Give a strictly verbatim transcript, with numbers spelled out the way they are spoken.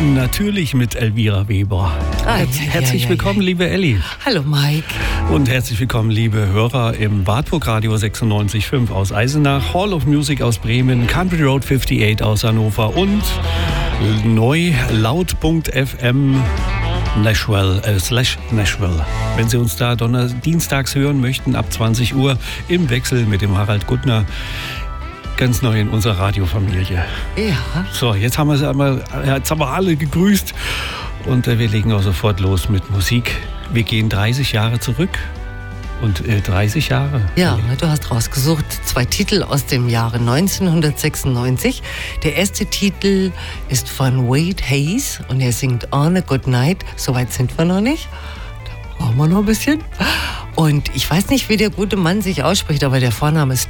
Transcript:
Natürlich mit Elvira Weber. Ah, Herz, ja, herzlich ja, ja, willkommen, ja. liebe Elli. Hallo Mike. Und herzlich willkommen, liebe Hörer im Wartburg Radio sechsundneunzig Komma fünf aus Eisenach, Hall of Music aus Bremen, Country Road achtundfünfzig aus Hannover und neu laut.f m Nashville, äh, slash Nashville. Wenn Sie uns da Donner dienstags hören möchten, ab zwanzig Uhr im Wechsel mit dem Harald Guttner. Ganz neu in unserer Radiofamilie. Ja. So, jetzt haben wir sie einmal, jetzt haben wir alle gegrüßt und äh, wir legen auch sofort los mit Musik. Wir gehen dreißig Jahre zurück und äh, dreißig Jahre. Ja, du hast rausgesucht zwei Titel aus dem Jahre neunzehnhundertsechsundneunzig. Der erste Titel ist von Wade Hayes und er singt On a Good Night. Soweit sind wir noch nicht. Da brauchen wir noch ein bisschen. Und ich weiß nicht, wie der gute Mann sich ausspricht, aber der Vorname ist